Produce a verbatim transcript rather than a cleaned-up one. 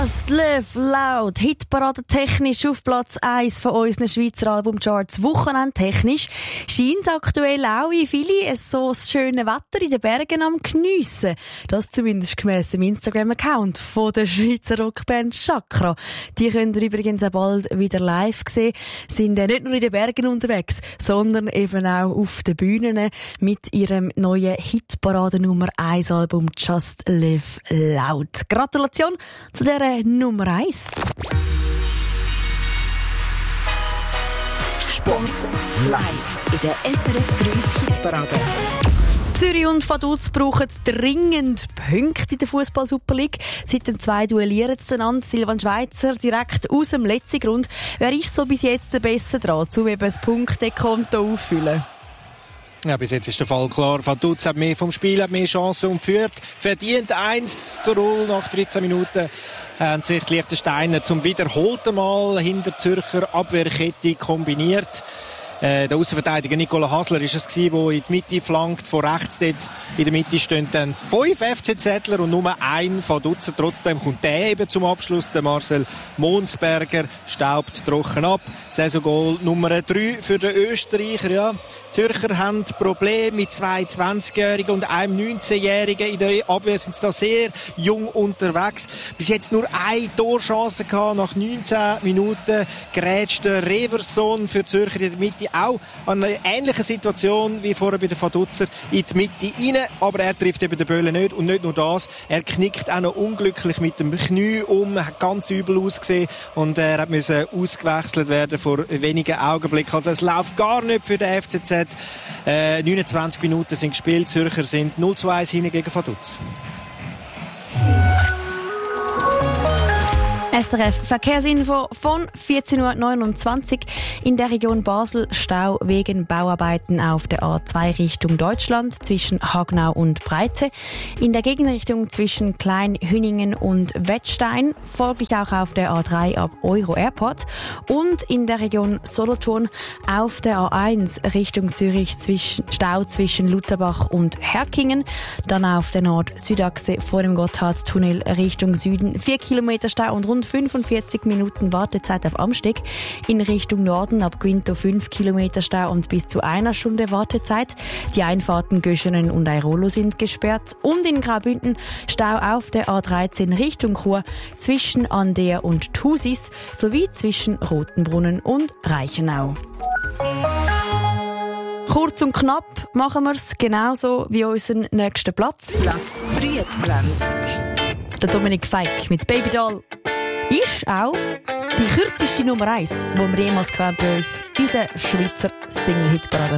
Just Live Loud, Hitparade technisch auf Platz eins von unseren Schweizer Albumcharts, wochenendtechnisch. Scheint aktuell auch in viele so das schöne Wetter in den Bergen am Geniessen. Das zumindest gemäss dem Instagram-Account von der Schweizer Rockband Chakra. Die könnt ihr übrigens auch bald wieder live sehen. Sind nicht nur in den Bergen unterwegs, sondern eben auch auf den Bühnen mit ihrem neuen Hitparade Nummer eins Album Just Live Loud. Gratulation zu der Nummer eins. Sport live in der S R F drei Hitparade. Zürich und Vaduz brauchen dringend Punkte in der Fußball-Super League. Seit dem zwei duellieren zueinander. Silvan Schweizer direkt aus dem letzten Grund. Wer ist so bis jetzt der Beste dran, um eben das Punktekonto auffüllen? Ja, bis jetzt ist der Fall klar. Vaduz hat mehr vom Spiel, hat mehr Chancen und führt. Verdient eins zu null nach dreizehn Minuten. Haben sich die Liechtensteiner zum wiederholten Mal hinter Zürcher Abwehrkette kombiniert. Äh, der Außenverteidiger Nicola Hasler ist es gewesen, der in die Mitte flankt. Von rechts dort in der Mitte stehen dann fünf F C Zettler und nur ein Vaduz. Trotzdem kommt der eben zum Abschluss. Der Marcel Monsberger staubt trocken ab. Saisongoal Nummer drei für den Österreicher. Ja. Die Zürcher haben Probleme mit zwei zwanzigjährigen und einem neunzehnjährigen. In der Abwehr sind sie da sehr jung unterwegs. Bis jetzt nur eine Torchance gehabt. Nach neunzehn Minuten grätscht der Reverson für die Zürcher in der Mitte auch an einer ähnlichen Situation wie vorher bei den Vaduzer in die Mitte rein. Aber er trifft eben den Böhle nicht. Und nicht nur das, er knickt auch noch unglücklich mit dem Knie um, hat ganz übel ausgesehen und er hat müssen ausgewechselt werden vor wenigen Augenblicken. Also es läuft gar nicht für den F C Z. Äh, neunundzwanzig Minuten sind gespielt. Zürcher sind null zu eins hinten gegen Vaduz. S R F Verkehrsinfo von vierzehn Uhr neunundzwanzig. In der Region Basel Stau wegen Bauarbeiten auf der A zwei Richtung Deutschland zwischen Hagnau und Breite. In der Gegenrichtung zwischen Kleinhünningen und Wettstein. Folglich auch auf der A drei ab Euro Airport. Und in der Region Solothurn auf der A eins Richtung Zürich zwischen Stau zwischen Lutherbach und Herkingen. Dann auf der Nord-Südachse vor dem Gotthardtunnel Richtung Süden vier Kilometer Stau und rund fünfundvierzig Minuten Wartezeit auf Amsteg. In Richtung Norden ab Quinto fünf Kilometer Stau und bis zu einer Stunde Wartezeit. Die Einfahrten Göschenen und Airolo sind gesperrt. Und in Graubünden Stau auf der A dreizehn Richtung Chur zwischen Andea und Thusis sowie zwischen Rotenbrunnen und Reichenau. Kurz und knapp machen wir es genauso wie unseren nächsten Platz. Platz dreiundzwanzig. Der Dominik Feig mit Baby Doll ist auch die kürzeste Nummer eins, die wir jemals gehabt haben bei uns in der Schweizer Single-Hitparade.